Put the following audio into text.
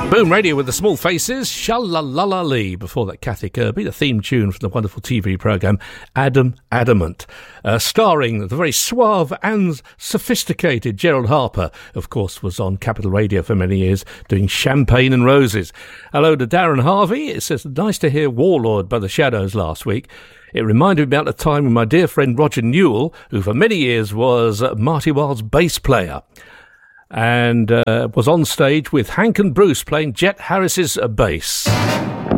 Boom Radio with the Small Faces, Sha-la-la-la-lee. Before that, Kathy Kirby, the theme tune from the wonderful TV programme Adam Adamant, starring the very suave and sophisticated Gerald Harper, of course, was on Capital Radio for many years, doing Champagne and Roses. Hello to Darren Harvey. It says, nice to hear Warlord by the Shadows last week. It reminded me about the time when my dear friend Roger Newell, who for many years was Marty Wilde's bass player, and was on stage with Hank and Bruce playing Jet Harris's bass.